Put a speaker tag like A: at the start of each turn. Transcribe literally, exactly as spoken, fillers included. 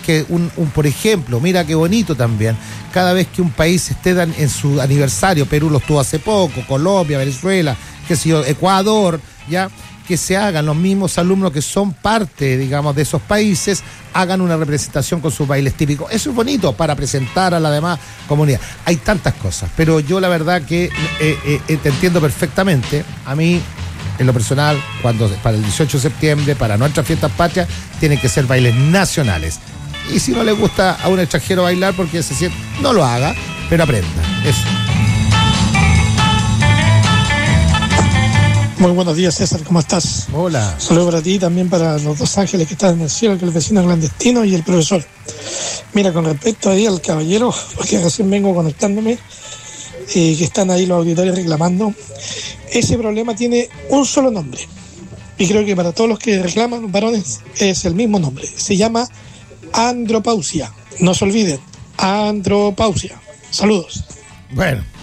A: que, un, un por ejemplo, mira qué bonito también, cada vez que un país esté dan, en su aniversario, Perú lo estuvo hace poco, Colombia, Venezuela, qué sé yo, Ecuador, ya, que se hagan los mismos alumnos que son parte, digamos, de esos países, hagan una representación con sus bailes típicos. Eso es bonito para presentar a la demás comunidad. Hay tantas cosas, pero yo la verdad que eh, eh, te entiendo perfectamente. A mí, en lo personal, cuando para el dieciocho de septiembre, para nuestras fiestas patrias, tienen que ser bailes nacionales. Y si no le gusta a un extranjero bailar porque se siente, no lo haga, pero aprenda. Eso.
B: Muy buenos días, César, ¿cómo estás?
A: Hola.
B: Saludos para ti y también para los dos ángeles que están en el cielo, que el vecino clandestino y el profesor. Mira, con respecto ahí al caballero, porque recién vengo conectándome, eh, que están ahí los auditores reclamando, ese problema tiene un solo nombre. Y creo que para todos los que reclaman, los varones, es el mismo nombre. Se llama andropausia. No se olviden, andropausia. Saludos.
A: Bueno.